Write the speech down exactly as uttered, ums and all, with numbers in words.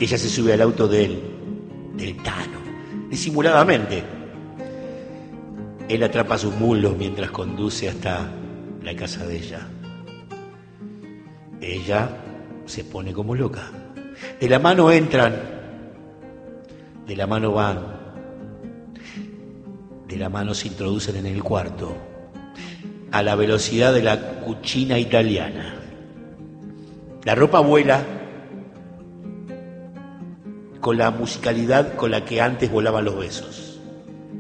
Ella se sube al auto de él, del Tano, disimuladamente. Él atrapa sus muslos mientras conduce hasta la casa de ella. Ella se pone como loca. De la mano entran, de la mano van, de la mano se introducen en el cuarto, a la velocidad de la cucina italiana. La ropa vuela con la musicalidad con la que antes volaban los besos.